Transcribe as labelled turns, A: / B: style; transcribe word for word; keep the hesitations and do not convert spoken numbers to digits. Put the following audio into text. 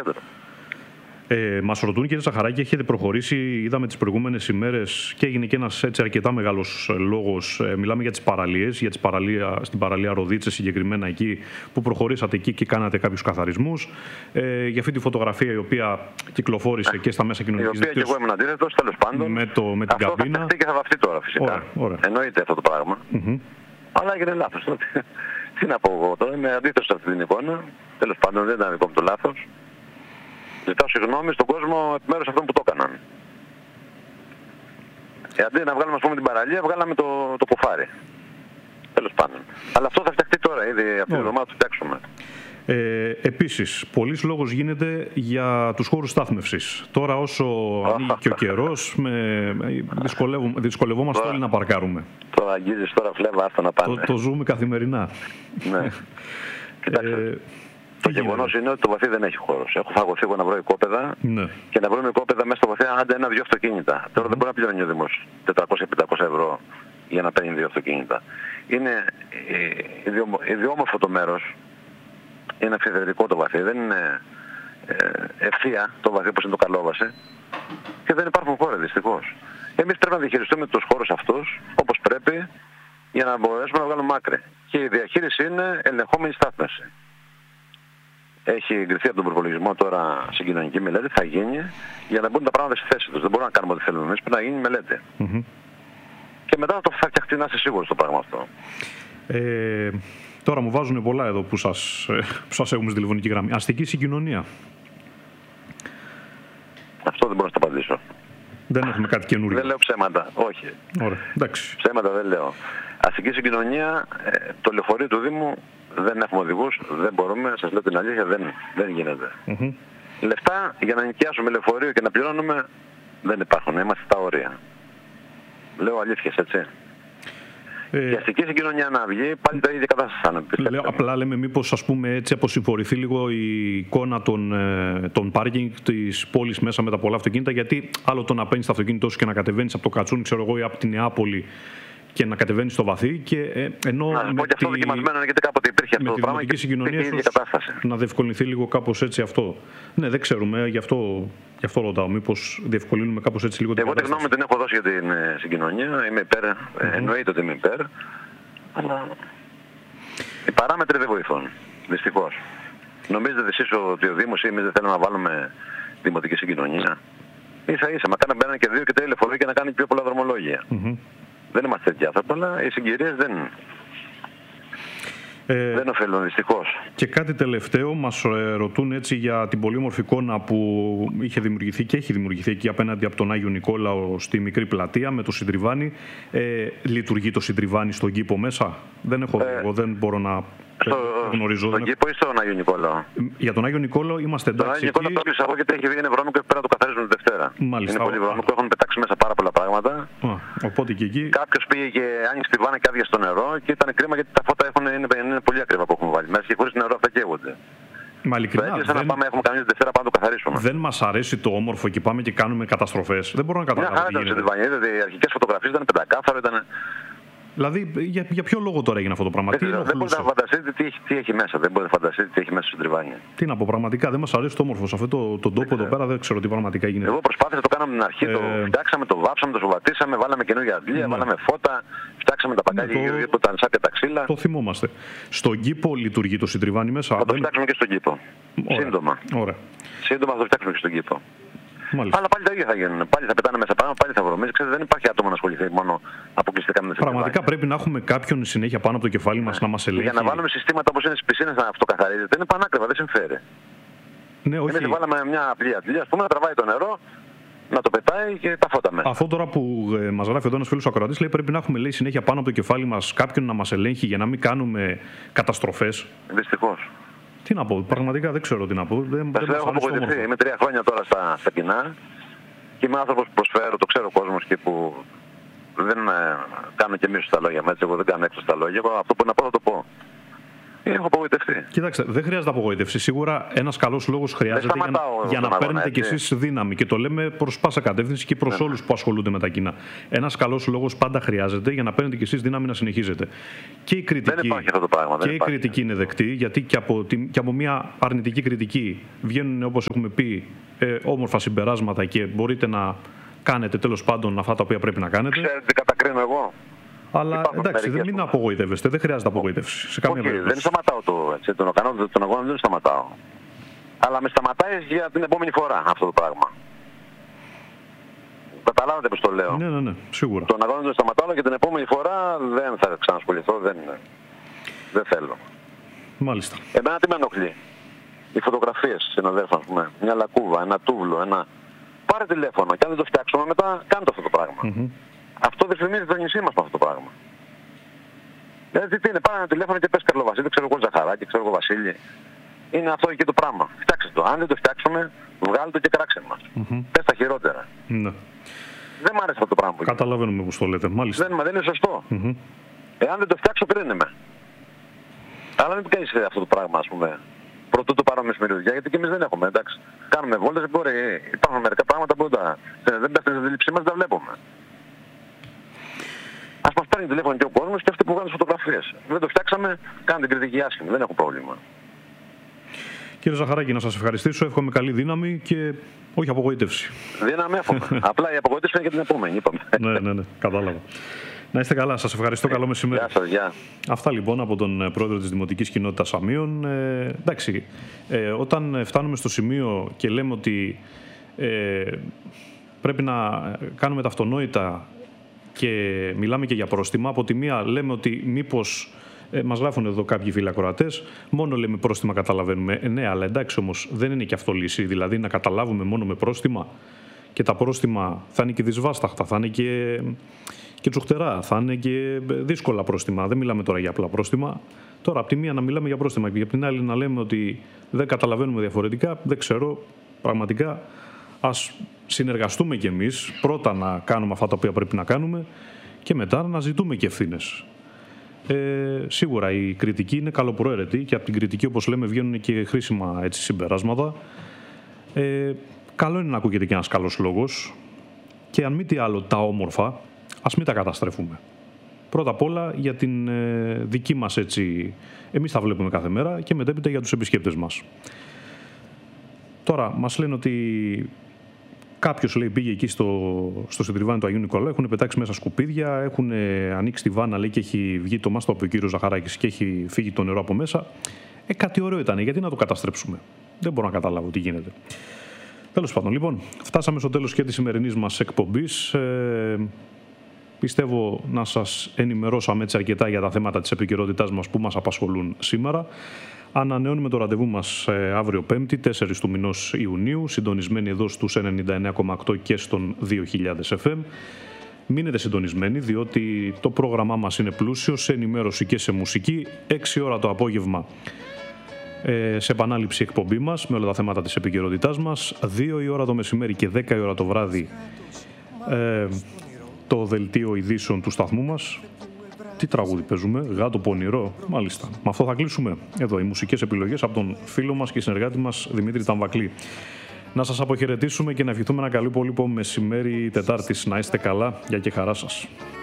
A: κέντρο.
B: Ε, μας ρωτούν, κύριε Ζαχαράκη, έχετε προχωρήσει, είδαμε τις προηγούμενες ημέρες και έγινε και ένας έτσι αρκετά μεγάλος λόγος. Ε, μιλάμε για τις παραλίες, για τις παραλία, στην παραλία Ροδίτσε συγκεκριμένα εκεί, που προχωρήσατε εκεί και κάνατε κάποιους καθαρισμούς. Ε, για αυτή τη φωτογραφία η οποία κυκλοφόρησε και στα μέσα κοινωνικής
A: δικτύωσης. Η οποία και εγώ ήμουν αντίθετος, τέλος πάντων.
B: Με, το, με την
A: αυτό
B: καμπίνα.
A: Αυτό θα και θα βαφτεί τώρα φυσικά.
B: Ωραία, ωραία.
A: Εννοείται αυτό το πράγμα.
B: Mm-hmm.
A: Αλλά έγινε λάθος. Τι να πω εγώ τώρα, είμαι αντίθετος σε αυτή την εικόνα. Τέλος πάντων δεν ήταν δικό μου το λάθος. Ζητάω συγγνώμη στον κόσμο εκ μέρους αυτών που το έκαναν. Ε, αντί να βγάλουμε ας πούμε την παραλία, βγάλαμε το, το κουφάρι. Τέλος πάντων. Αλλά αυτό θα φτιαχτεί τώρα, ήδη αυτή την εβδομάδα το φτιάξουμε.
B: Ε, επίσης, πολλής λόγος γίνεται για τους χώρους στάθμευσης. Τώρα όσο ανοίγει και ο καιρός, με, δυσκολευόμαστε όλοι να παρκάρουμε.
A: Τώρα αγγίζεις τώρα φλέβα, αυτό να πάνε.
B: Το, το ζούμε καθημερινά.
A: Ναι. Κοιτάξτε. Ε, Το γεγονός είναι ότι το βαθύ δεν έχει χώρος. Έχω φαγωθεί εγώ να βρω οικόπεδα
B: ναι.
A: και να βρω οικόπεδα μέσα στο βαθύ άντε ένα-δυο αυτοκίνητα. Τώρα mm. δεν μπορεί να πληρώνει ο Δήμος τετρακόσια με πεντακόσια ευρώ για να παίρνει δύο αυτοκίνητα. Είναι ε, ιδιόμορφο το μέρος. Είναι αφιδερικό το βαθύ. Δεν είναι ε, ευθεία το βαθύ όπως είναι το Καλόβαση. Και δεν υπάρχουν χώρες δυστυχώς. Εμείς πρέπει να διαχειριστούμε τους χώρους αυτούς όπως πρέπει για να μπορέσουμε να βγάλουμε άκρη. Και η διαχείριση είναι ελεγχόμενη στάθμευση. Έχει εγκριθεί από τον προπολογισμό τώρα στην κοινωνική μελέτη, θα γίνει για να μπουν τα πράγματα στη θέση τους. Δεν μπορούμε να κάνουμε ό,τι θέλουμε εμείς, πρέπει να γίνει μελέτη. Mm-hmm. Και μετά θα το θα φτιαχτεί, να είσαι σίγουρος το πράγμα αυτό.
B: Ε, τώρα μου βάζουν πολλά εδώ που σας, που σας έχουμε στη τηλεφωνική γραμμή. Αστική συγκοινωνία.
A: Αυτό δεν μπορώ να το απαντήσω.
B: Δεν έχουμε κάτι καινούριο.
A: Δεν λέω ψέματα, όχι.
B: Ωραία, εντάξει.
A: Ψέματα δεν λέω. Αστική συγκοινωνία, το λεωφορείο του Δήμου δεν έχουμε οδηγούς, δεν μπορούμε, σας λέω την αλήθεια, δεν, δεν γίνεται. Mm-hmm. Λεφτά για να νοικιάσουμε λεωφορείο και να πληρώνουμε δεν υπάρχουν, είμαστε στα όρια. Λέω αλήθειες, έτσι. Ε, η αστική συγκοινωνία να βγει, πάλι τα ίδια κατάσταση θα είναι.
B: Λέω, απλά λέμε μήπως ας πούμε έτσι αποσυμφορηθεί λίγο η εικόνα των, των πάρκινγκ της πόλης μέσα με τα πολλά αυτοκίνητα, γιατί άλλο το να παίρνεις το αυτοκίνητό σου και να κατεβαίνεις από το Κατσούνι, ξέρω εγώ, ή από την Νεάπολη και να κατεβαίνει στο βαθύ. Και, ε, ενώ
A: να
B: με
A: πω και αυτό δοκιμασμένο είναι, γιατί κάποτε υπήρχε αυτό το πράγμα και
B: συγκοινωνία η ίδια κατάσταση. Να διευκολυνθεί λίγο κάπως έτσι αυτό. Ναι, δεν ξέρουμε, γι' αυτό, γι' αυτό ρωτάω. Μήπως διευκολύνουμε κάπως έτσι λίγο την
A: Εγώ την γνώμη την έχω δώσει για την ε, συγκοινωνία. Είμαι υπέρ, mm-hmm. ε, εννοείται ότι είμαι υπέρ. Αλλά οι παράμετροι δεν βοηθούν. Δυστυχώς. Νομίζετε εσείς ότι ο Δήμος ή εμείς δεν θέλουμε να βάλουμε δημοτική συγκοινωνία? Ίσα ίσα, μα κάναμε ένα και δύο και τρία λεωφορεία και να κάνει πιο πολλά δρομολόγια. Mm-hmm. Δεν είμαστε τέτοιοι άνθρωποι, αλλά οι συγκυρίες δεν, ε, δεν ωφελούν δυστυχώς.
B: Και κάτι τελευταίο, μας ε, ρωτούν έτσι για την πολύ όμορφη εικόνα που είχε δημιουργηθεί και έχει δημιουργηθεί εκεί απέναντι από τον Άγιο Νικόλαο στη Μικρή Πλατεία με το Συντριβάνι. Ε, λειτουργεί το Συντριβάνι στον κήπο μέσα? Δεν έχω ε, εγώ, δεν μπορώ να...
A: Στο,
B: γνωρίζω,
A: στον κήπο ή στον Άγιο Νικόλαο?
B: Για τον Άγιο Νικόλαο είμαστε εντάξει.
A: Τον Άγιο Νικόλαο το κλείσα εγώ γιατί έχει βγει βρώμικο και πέρα το καθαρίζουν τη Δευτέρα.
B: Μάλιστα.
A: Είναι πολύ βρώμικο, έχουν πετάξει μέσα πάρα πολλά πράγματα.
B: Α, οπότε και εκεί...
A: Κάποιος πήγε και άνοιξε τη βάνα και άδειασε στο νερό και ήταν κρίμα γιατί τα φώτα έχουν, είναι, είναι πολύ ακριβά που έχουμε βάλει μέσα και χωρίς νερό αυτά καίγονται.
B: Μα ειλικρινά,
A: δεν... να πάμε, έχουμε κάνει τη Δευτέρα πάνω το καθαρίσουμε.
B: Δεν μας αρέσει το όμορφο και πάμε και κάνουμε καταστροφές. Δεν μπορώ να καταλάβω.
A: Μια χαρά ήταν, οι αρχικές φωτογραφίες ήταν πεντακάθαρο, ήταν...
B: Δηλαδή, για, για ποιο λόγο τώρα έγινε αυτό το πράγμα?
A: Δεν, δεν μπορείτε να φανταστείτε τι έχει, τι έχει μέσα. Δεν μπορείτε να φανταστείτε τι έχει μέσα στο Συντριβάνι.
B: Τι να πω, πραγματικά δεν μας αρέσει το όμορφο. Σε αυτό το, το τόπο εδώ πέρα δεν ξέρω τι πραγματικά γίνεται.
A: Εγώ προσπάθησα, το κάναμε την αρχή, ε... το φτιάξαμε, το βάψαμε, το σοβατήσαμε, βάλαμε καινούργια αντλία, ναι. βάλαμε φώτα, φτιάξαμε τα πακάλια ναι, το... που ήταν σαν και τα ξύλα.
B: Το θυμόμαστε. Στον κήπο λειτουργεί το Συντριβάνι μέσα?
A: Θα το φτιάξουμε και στον κήπο. Ωραία. Σύντομα.
B: Ωραία.
A: Σύντομα θα το φτιάξουμε και στον κήπο.
B: Μάλιστα.
A: Αλλά πάλι τα ίδια θα γίνουν. Πάλι θα πετάνε μέσα πάνω, πάλι θα βρωμίζει. Ξέρετε, δεν υπάρχει άτομο να ασχοληθεί μόνο αποκλειστικά με τα
B: Πραγματικά συντριβάνια. Πρέπει να έχουμε κάποιον συνέχεια πάνω από το κεφάλι μας ναι. να μας ελέγχει.
A: Για να βάλουμε συστήματα όπως είναι στις πισίνες να αυτοκαθαρίζεται είναι πανάκριβα, δεν συμφέρει.
B: Ναι, όχι.
A: Εμείς βάλαμε μια απλή αντλία, ας πούμε, να τραβάει το νερό, να το πετάει και τα φώτα μέσα.
B: Αυτό τώρα που ε, μας γράφει εδώ ένας φίλος ακροατής λέει πρέπει να έχουμε λέει, συνέχεια πάνω από το κεφάλι μας κάποιον να μας ελέγχει για να μην κάνουμε καταστροφές.
A: Δυστυχώς.
B: Τι να πω, πραγματικά δεν ξέρω τι να πω. Δεν,
A: δεν έχω απογοητευτεί. Είμαι τρία χρόνια τώρα στα, στα κοινά και είμαι άνθρωπος που προσφέρω, το ξέρω ο κόσμος και που δεν ε, κάνω και μίσο στα λόγια μου. Έτσι, εγώ δεν κάνω έξω στα λόγια. Εγώ αυτό που να πω θα το πω. Έχω απογοητευτεί.
B: Κοιτάξτε, δεν χρειάζεται απογοήτευση. Σίγουρα ένας καλός λόγος χρειάζεται για, για να παίρνετε κι εσείς δύναμη. Και το λέμε προς πάσα κατεύθυνση και προς ναι. όλους που ασχολούνται με τα κοινά. Ένας καλός λόγος πάντα χρειάζεται για να παίρνετε κι εσείς δύναμη να συνεχίζετε. Και η κριτική,
A: δεν υπάρχει αυτό το πράγμα,
B: και
A: δεν
B: η
A: υπάρχει.
B: κριτική είναι δεκτή, γιατί και από, και από μια αρνητική κριτική βγαίνουν, όπως έχουμε πει, ε, όμορφα συμπεράσματα και μπορείτε να κάνετε τέλος πάντων αυτά τα οποία πρέπει να κάνετε.
A: Ξέρετε τι κατακρίνω εγώ.
B: Αλλά υπάρχουν εντάξει, δεν μην απογοητεύεστε, δεν χρειάζεται απογοήτευση. Σε καμία
A: Όχι, δεν σταματάω το, έτσι, τον κανόνα των αγώνων, δεν σταματάω. Αλλά με σταματάει για την επόμενη φορά αυτό το πράγμα. Καταλάβατε πώς το λέω.
B: Ναι, ναι, ναι, σίγουρα.
A: Τον αγώνα τον σταματάω και την επόμενη φορά δεν θα ξανασχοληθώ, δεν, δεν θέλω.
B: Μάλιστα.
A: Εμένα τι με ενοχλεί. Οι φωτογραφίες συναδέλφων, ας πούμε. Μια λακκούβα, ένα τούβλο, ένα. Πάρε τηλέφωνο και αν δεν το φτιάξουμε μετά, κάντε αυτό το πράγμα. Mm-hmm. Αυτό δεν θυμίζει το νησί μας με αυτό το πράγμα. Δηλαδή τι είναι, πάρε ένα τηλέφωνο και πες Καρλοβασίλη, ξέρω εγώ Ζαχαράκη, ξέρω εγώ Βασίλη. Είναι αυτό εκεί το πράγμα. Φτιάξτε το. Αν δεν το φτιάξουμε, βγάλτε το και κράξε μας. Mm-hmm. Πες τα χειρότερα.
B: Ναι.
A: Δεν μ' άρεσε αυτό το πράγμα.
B: Καταλαβαίνουμε πώς το λέτε. Μάλιστα.
A: Δεν, δεν είναι σωστό.
B: Mm-hmm.
A: Εάν δεν το φτιάξω, κρίνε με. Αλλά δεν κάνεις αυτό το πράγμα, ας πούμε. Πρωτού το πάρουμε μυρωδιά, γιατί και εμείς δεν έχουμε. Εντάξει. Κάνουμε βόλτες, μπορεί. Υπάρχουν μερικά πράγματα που τα... δεν πέφτουν στην αντίληψή μας, δεν τα βλέπουμε. Ας μας παίρνει τηλέφωνο και ο κόσμος και αυτοί που βγάλουν τις φωτογραφίες. Δεν το φτιάξαμε, κάνουν την κριτική άσχημη. Δεν έχω πρόβλημα.
B: Κύριε Ζαχαράκη, να σας ευχαριστήσω. Εύχομαι καλή δύναμη και όχι απογοήτευση.
A: Δύναμη εύχομαι. Απλά η απογοήτευση είναι για την επόμενη, είπαμε.
B: Ναι, ναι, ναι. Κατάλαβα. Να είστε καλά. Σας ευχαριστώ. Καλό μεσημέρι.
A: Γεια σας, γεια.
B: Αυτά λοιπόν από τον πρόεδρο της Δημοτικής Κοινότητας Αμίων. Ε, εντάξει, ε, όταν φτάνουμε στο σημείο και λέμε ότι ε, πρέπει να κάνουμε τα αυτονόητα και μιλάμε και για πρόστιμα, από τη μία λέμε ότι μήπως ε, μας γράφουν εδώ κάποιοι φίλοι ακροατές, μόνο λέμε πρόστιμα καταλαβαίνουμε. Ε, ναι, αλλά εντάξει όμως δεν είναι και αυτό λύση. Δηλαδή να καταλάβουμε μόνο με πρόστιμα και τα πρόστιμα θα είναι και δυσβάσταχτα, θα είναι και... και τσουχτερά, θα είναι και δύσκολα πρόστιμα. Δεν μιλάμε τώρα για απλά πρόστιμα. Τώρα, από τη μία να μιλάμε για πρόστιμα και από την άλλη να λέμε ότι δεν καταλαβαίνουμε διαφορετικά, δεν ξέρω. Πραγματικά, ας συνεργαστούμε κι εμείς. Πρώτα να κάνουμε αυτά τα οποία πρέπει να κάνουμε και μετά να ζητούμε και ευθύνες. Ε, σίγουρα η κριτική είναι καλοπροαίρετη και από την κριτική, όπως λέμε, βγαίνουν και χρήσιμα έτσι, συμπεράσματα. Ε, καλό είναι να ακούγεται και ένας καλός λόγος και αν μη τι άλλο τα όμορφα, ας μην τα καταστρέφουμε. Πρώτα απ' όλα για την ε, δική μας έτσι, εμείς τα βλέπουμε κάθε μέρα και μετέπειτα για τους επισκέπτες μας. Τώρα μας λένε ότι κάποιος λέει πήγε εκεί στο, στο συντριβάνι του Αγίου Νικολάου, έχουν πετάξει μέσα σκουπίδια, έχουν ε, ανοίξει τη βάνα λέει, και έχει βγει το μάστο από ο κύριος Ζαχαράκης και έχει φύγει το νερό από μέσα. Ε, κάτι ωραίο ήταν, γιατί να το καταστρέψουμε. Δεν μπορώ να καταλάβω τι γίνεται. Τέλος πάντων, λοιπόν, φτάσαμε στο τέλος και της σημερινής μας εκπομπής. Ε, Πιστεύω να σας ενημερώσαμε έτσι αρκετά για τα θέματα της επικαιρότητάς μας που μας απασχολούν σήμερα. Ανανεώνουμε το ραντεβού μας ε, αύριο Πέμπτη, τέσσερις του μηνός Ιουνίου, συντονισμένοι εδώ στους ενενήντα εννέα κόμμα οκτώ και στον δύο χιλιάδες εφ εμ. Μείνετε συντονισμένοι, διότι το πρόγραμμά μας είναι πλούσιο σε ενημέρωση και σε μουσική. έξι ώρα το απόγευμα ε, σε επανάληψη εκπομπή μας με όλα τα θέματα της επικαιρότητάς μας. δύο η ώρα το μεσημέρι και δέκα η ώρα το βράδυ ε, το δελτίο ειδήσεων του σταθμού μας. Τι τραγούδι παίζουμε, Γάτο Πονηρό, μάλιστα. Με αυτό θα κλείσουμε εδώ οι μουσικές επιλογές από τον φίλο μας και συνεργάτη μας Δημήτρη Ταμβακλή. Να σας αποχαιρετήσουμε και να ευχηθούμε ένα καλό υπόλοιπο μεσημέρι Τετάρτης. Να είστε καλά, γεια και χαρά σας.